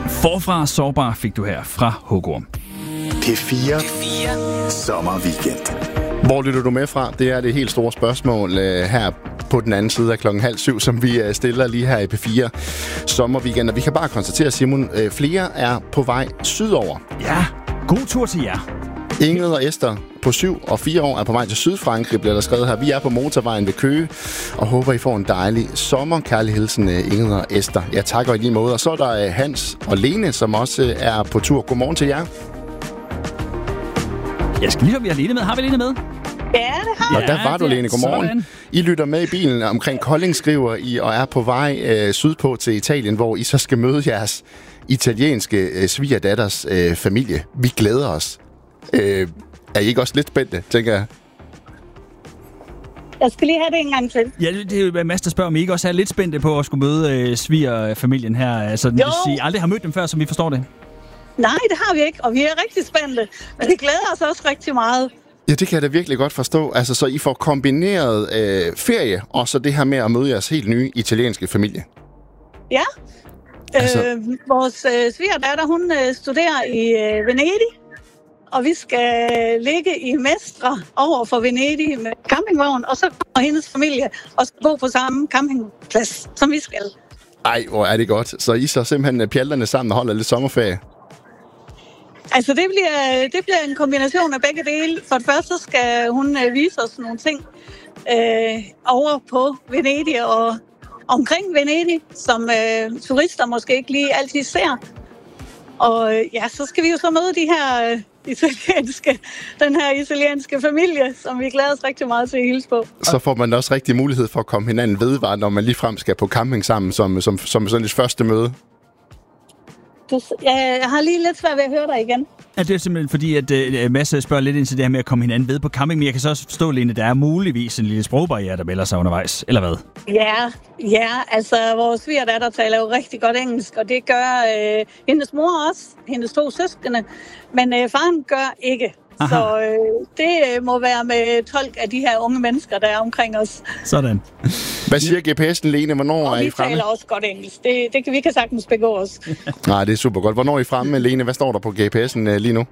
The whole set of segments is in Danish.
Forfra sårbar fik du her fra Hugorm. P4 Sommerweekend. Hvor lytter du med fra? Det er det helt store spørgsmål her på den anden side af 6:30, som vi stiller lige her i P4 Sommerweekend. Og vi kan bare konstatere, Simon, flere er på vej sydover. Ja, god tur til jer. Ingrid og Esther på 7 og 4 år er på vej til Sydfrankrig, bliver der skrevet her. Vi er på motorvejen ved Køge og håber, I får en dejlig sommer. Kærlig hilsen, Ingrid og Esther. Jeg takker i lige måde. Og så er der Hans og Lene, som også er på tur. Godmorgen til jer. Jeg skal lige høre, vi har Lene med. Har vi Lene med? Ja, det har Og der var du, Lene. Godmorgen. Sådan. I lytter med i bilen omkring Kolding, skriver I, og er på vej sydpå til Italien, hvor I så skal møde jeres italienske svigerdatters familie. Vi glæder os. Er I ikke også lidt spændte, tænker jeg? Jeg skal lige have det en gang til. Ja, det er jo Mads, der spørger, om I ikke også er lidt spændte på at skulle møde svigerfamilien her. Altså, hvis I aldrig har mødt dem før, som vi forstår det. Nej, det har vi ikke, og vi er rigtig spændte. Men vi glæder os også rigtig meget. Ja, det kan jeg da virkelig godt forstå. Altså, så I får kombineret ferie, og så det her med at møde jeres helt nye italienske familie. Ja. Altså... Vores svigerdatter, hun studerer i Venedig. Og vi skal ligge i Mestre over for Venedig med campingvogn, og så kommer hendes familie og skal bo på samme campingplads, som vi skal. Ej, hvor er det godt. Så I så simpelthen pjalterne sammen og holder lidt sommerferie? Altså, det bliver en kombination af begge dele. For det første så skal hun vise os nogle ting over på Venedig og omkring Venedig, som turister måske ikke lige altid ser. Og ja, så skal vi jo så møde den her italienske familie, som vi glæder os rigtig meget til at hilse på. Så får man også rigtig mulighed for at komme hinanden ved, når man ligefrem skal på camping sammen som sådan et første møde. Jeg har lige lidt svært ved at høre dig igen. Ja, det er simpelthen fordi, at Mads spørger lidt ind til det her med at komme hinanden ved på camping, men jeg kan så også forstå, Lene, der er muligvis en lille sprogbarriere, der melder sig undervejs, eller hvad? Ja, altså vores svigerdatter taler jo rigtig godt engelsk, og det gør hendes mor også, hendes 2 søskende, men faren gør ikke. Aha. Så det må være med tolk af de her unge mennesker, der er omkring os. Sådan. Hvad siger GPS'en, Lene? Hvornår er I fremme? Vi taler også godt engelsk. Vi kan sagtens begå os. Nej, det er super godt. Hvornår er I fremme, Lene? Hvad står der på GPS'en lige nu?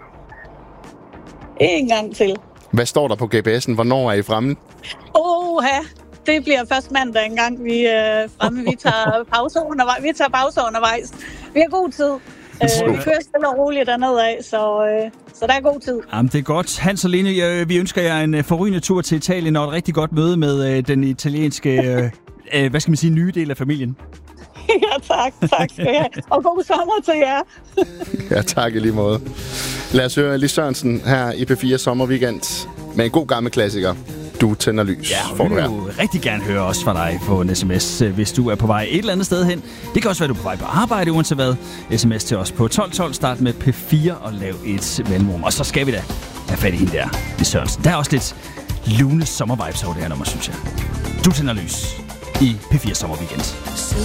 En gang til. Hvad står der på GPS'en? Hvornår er I fremme? Det bliver først mandag engang, vi er fremme. Vi tager pauser undervejs. Vi har god tid. Vi kører stille og roligt dernede af, så der er god tid. Jamen, det er godt. Hans og Lene, vi ønsker jer en forrygende tur til Italien og et rigtig godt møde med den italienske, nye del af familien. Ja, tak skal jeg. Og god sommer til jer. Ja, tak i lige måde. Lad os høre Lis Sørensen her i P4 Sommerweekend med en god gammel klassiker. Du tænder lys. Ja, vi vil jo rigtig gerne høre også fra dig på en sms, hvis du er på vej et eller andet sted hen. Det kan også være, du er på vej på arbejde, uanset hvad. Sms til os på 1212, start med P4 og lav et mellemrum. Og så skal vi da have fat i hende der, Lis Sørensen. Der er også lidt lune sommervibes over det her nummer, synes jeg. Du tænder lys i P4 Sommerweekend.